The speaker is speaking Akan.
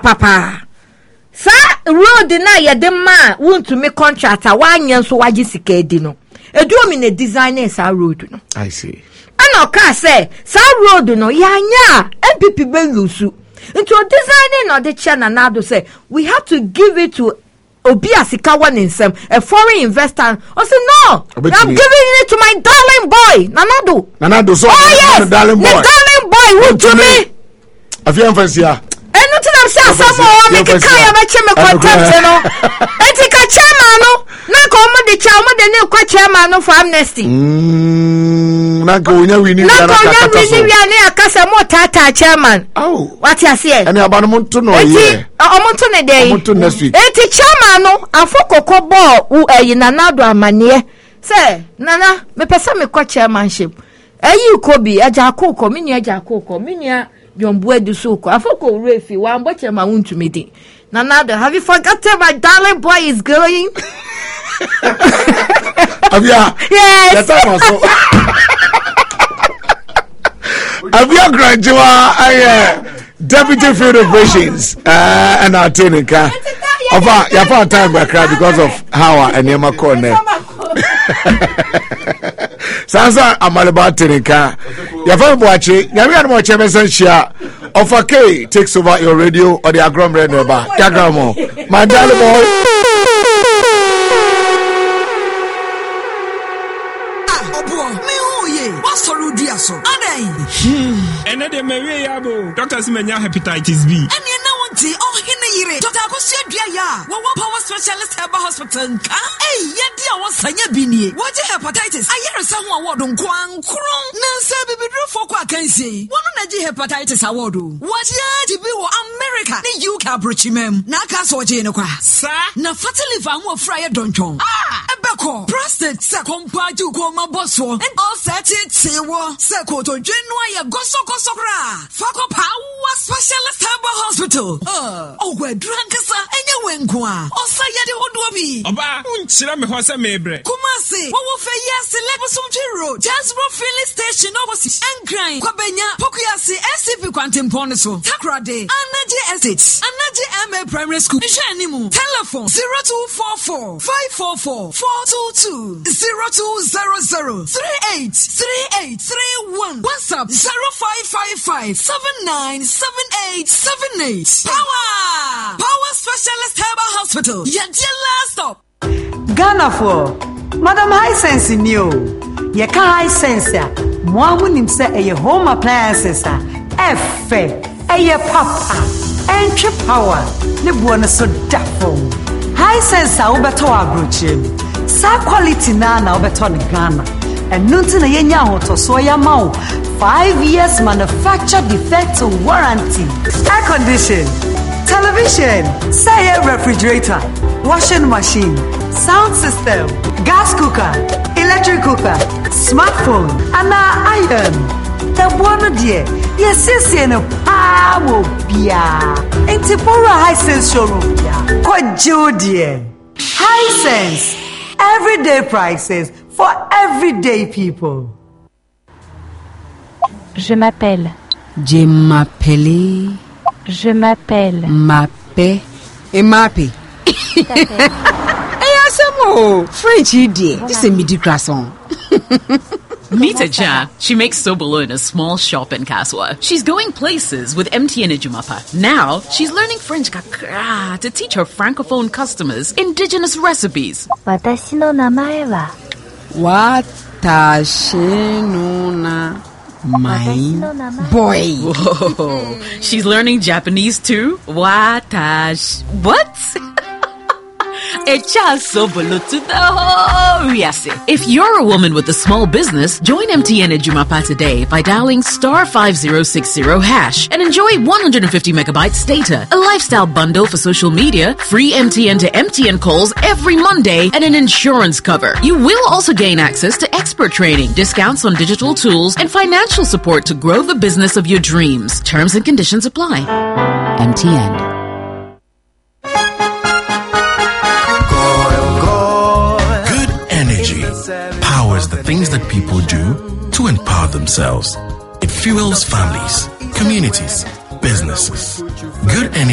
papa. Sa road na ye de ma want to make contractor wanya so waji sika edi no. Edu mi ne designer sa road no. I see. Ana ka say sa road no yanya MPP be lusu. Into designing no de chair na do say we have to give it to Obi asika one in some a foreign investor. I say no. I'm giving it to my darling boy Nanado. So yes, darling boy. The darling boy who to me. Afian fancy. Enu tina msa samo make kaya mache me contempt no. Enti ka chairman no. Na ko mo de chairman de ne kwa chairman no for amnesty. Na ko nya wini ya na kaka so. Na ko nya wini ya ne akasa mo tata chairman. Oh. What you say? Eni abanu mo nto no ye. Omonto ne dey. Omonto next week. Enti chairman no afokoko ball u Nanado amane. Say nana me pesa me kwa chairmanship. Eyi kobi aja akoko me ni aja akoko me ni Jombu edu soko. Afoko refi wa mboche ma wuntu medi. Nanado, have you forgotten my darling boy is going? Abia. Yes. Abia Granjua, Deputy Field Operations, and our Tunica. You found time by crowd because of how and Yama Corner. Sansa Amalaba Tunica. You found watching. Yamian watch Emerson Shia. Offer K takes over your radio or the Agrom Red Neba. Diagramo. My darling boy. And then they may be doctors may have hepatitis B. Dr. Akosia Dia, what power specialist herbal hospital? Hey, yet dear was Sanya Bini. What hepatitis? I hear someone word on Kwang Krong. Nancy be for Quakency. One hepatitis award. What ya to be America? The UK Bruchimem. Nakas or Jenoqua. Sir, na fatally found more fryer donchon. Ebeko, prostate, second part to coma bosso, and all set it, say war, Seko to Genoa, Goso Sokra. Fako Power Specialist Herbal Hospital. Oh, we're drunk, sir, and you went qua. Oh, say you would be. Oba, unchira me was a mebre. Kumasi, what will say yes, Leposum Road, Jasper Filling Station, overseas, and crying. Quabenya, Pokiasi, SCP Quantum Poniso, Takrade, Anaji Estates, Anaji MA Primary School, Shanimu, telephone 0244 544 422 0200 383831, WhatsApp 0555 797878. Power Specialist Herbal Hospital. Your last stop. Ghana for Madam High Sense in you. Ye can high sense ya. Mwamu nimse eye home appliances a efe eye papa entry power ne buona so dafo. High sense a ubeto abrochim. Sa quality na ubeto ne Ghana. And nunti na yenya hoto so ya mau 5 years manufacture defect warranty. Air condition, television, say refrigerator, washing machine, sound system, gas cooker, electric cooker, smartphone, and iron. The one dear, yes, in a power bia. Intipora High Sense showroom bia. Quite dear. High Sense, everyday prices for everyday people. Je m'appelle. Je m'appelle. Je m'appelle. Mappé. Et mappé. Eh, asamo. French idea. This is midi croissant. Meet Aja. She makes sobolo in a small shop in Kaswa. She's going places with MTN Ejumapa. Now, she's learning French kakra to teach her francophone customers indigenous recipes. Watashi no namae wa. Watashi no na. My boy. Whoa. She's learning Japanese too? Watash. What? If you're a woman with a small business, join MTN Ejumapa today by dialing *5060# and enjoy 150 megabytes data, a lifestyle bundle for social media, free MTN to MTN calls every Monday, and an insurance cover. You will also gain access to expert training, discounts on digital tools, and financial support to grow the business of your dreams. Terms and conditions apply. MTN. Powers the things that people do to empower themselves. It fuels families, communities, businesses. Good energy